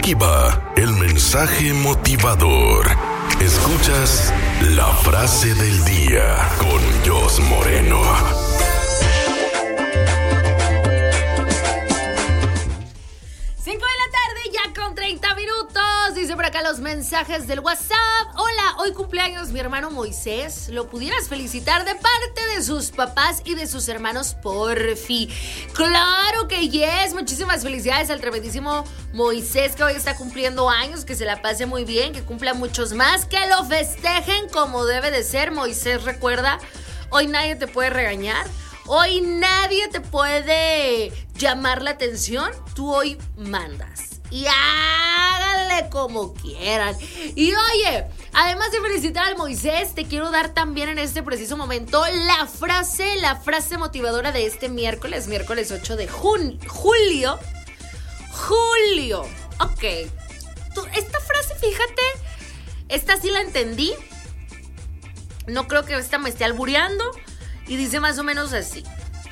Aquí va el mensaje motivador. Escuchas la frase del día con Jos Moreno. 30 minutos, dice por acá los mensajes del WhatsApp. Hola, hoy cumpleaños mi hermano Moisés. ¿Lo pudieras felicitar de parte de sus papás y de sus hermanos, porfi? Claro que yes. Muchísimas felicidades al tremendísimo Moisés, que hoy está cumpliendo años. Que se la pase muy bien, que cumpla muchos más, que lo festejen como debe de ser. Moisés, recuerda, hoy nadie te puede regañar. Hoy nadie te puede llamar la atención. Tú hoy mandas. Y háganle como quieran. Y oye, además de felicitar al Moisés, te quiero dar también en este preciso momento la frase motivadora de este miércoles 8 de julio. Ok. Esta frase, fíjate, esta sí la entendí. No creo que esta me esté albureando. Y dice más o menos así: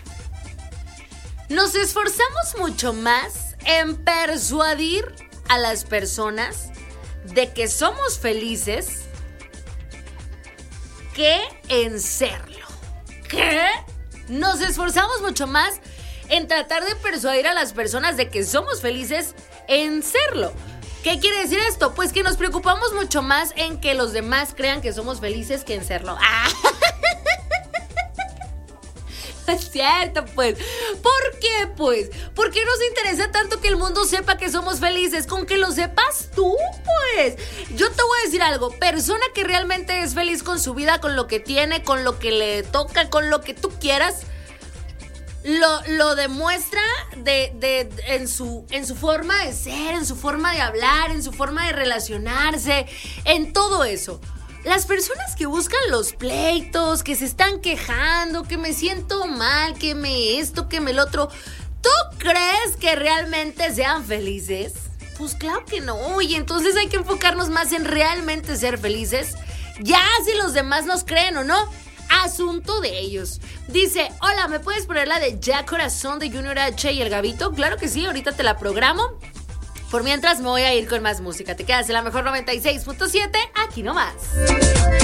nos esforzamos mucho más en persuadir a las personas de que somos felices que en serlo. ¿Qué? Nos esforzamos mucho más en tratar de persuadir a las personas de que somos felices en serlo. ¿Qué quiere decir esto? Pues que nos preocupamos mucho más en que los demás crean que somos felices que en serlo. Es cierto, pues. ¿Por qué, pues? ¿Por qué nos interesa tanto que el mundo sepa que somos felices? Con que lo sepas tú, pues. Yo te voy a decir algo. Persona que realmente es feliz con su vida, con lo que tiene, con lo que le toca, con lo que tú quieras, lo demuestra en su forma de ser, en su forma de hablar, en su forma de relacionarse, en todo eso. Las personas que buscan los pleitos, que se están quejando, que me siento mal, que me esto, que me el otro, ¿tú crees que realmente sean felices? Pues claro que no, y entonces hay que enfocarnos más en realmente ser felices. Ya si los demás nos creen o no, asunto de ellos. Dice, hola, ¿me puedes poner la de Ya Corazón de Junior H y el Gabito? Claro que sí, ahorita te la programo. Por mientras me voy a ir con más música. Te quedas en la mejor 96.7, aquí nomás.